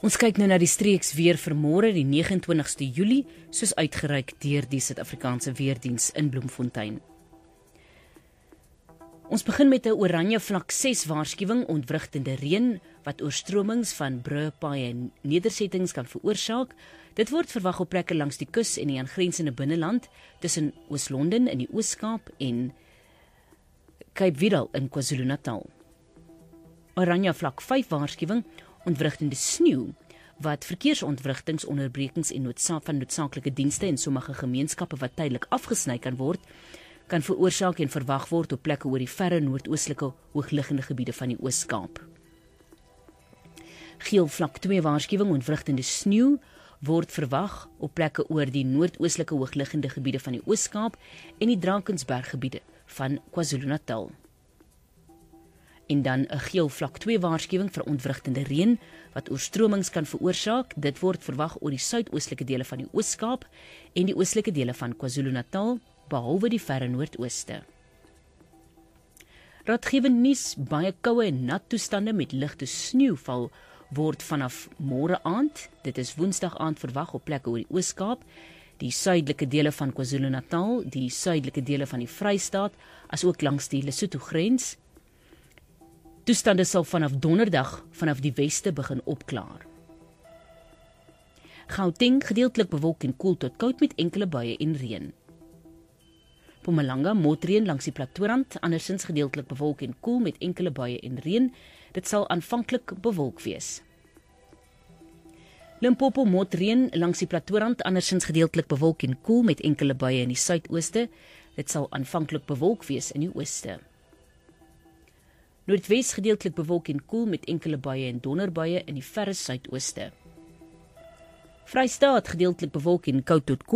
Ons kyk nou na die streeks weer vir môre, die 29ste Julie, soos uitgereik deur die Suid-Afrikaanse Weerdiens in Bloemfontein. Ons begin met 'n oranje vlak 6 waarskuwing ontwrigtende reën wat oorstromings van brûe, paaie en nedersettings kan veroorsaak. Dit word verwag op plekke langs die kus en die aangrensende binneland tussen Oos-London in die Oos-Kaap en Cape Vidal in KwaZulu-Natal. Oranje vlak 5 waarskuwing ontwrigtende sneeu wat verkeersontwrigtingsonderbrekings en van noodsaaklike dienste in sommige gemeenskappe wat tydelik afgesny kan word, kan veroorsaak en verwag word op plekke oor die verre noordoostelike hoogliggende gebiede van die Oos-Kaap. Geel vlak 2 waarskuwing ontwrigtende sneeu word verwag op plekke oor die noordoostelike hoogliggende gebiede van die Oos-Kaap en die Drakensberggebiede van KwaZulu-Natal. En dan 'n geel vlak 2 waarskuwing vir ontwrigtende reën wat oorstromings kan veroorsaak. Dit word verwag oor die suidoostelike dele van die Oos-Kaap en die oostelike dele van KwaZulu-Natal, behalwe die verre noordooste. Raadgewend nuus, baie koue en nat toestande met ligte sneeuval word vanaf môre aand, dit is Woensdag aand verwag op plekke oor die Oos-Kaap, die suidelike dele van KwaZulu-Natal, die suidelike dele van die Vrystaat, as ook langs die Lesotho-grens. Toestande sal vanaf donderdag vanaf die weste begin opklaar. Gauteng gedeeltelik bewolk en koel tot koud met enkele buie en reën. Mpumalanga motreën langs die Plateaurand, andersins gedeeltelik bewolk en koel met enkele buie en reën. Dit sal aanvanklik bewolk wees. Limpopo motreën langs die Plateaurand, andersins gedeeltelik bewolk en koel met enkele buie in die suidooste. Dit sal aanvanklik bewolk wees in die ooste. Noordwes gedeeltelik bewolk en koel met enkele buie en donderbuie in die verre suidooste. Vrystaat gedeeltelik bewolk en koud tot koel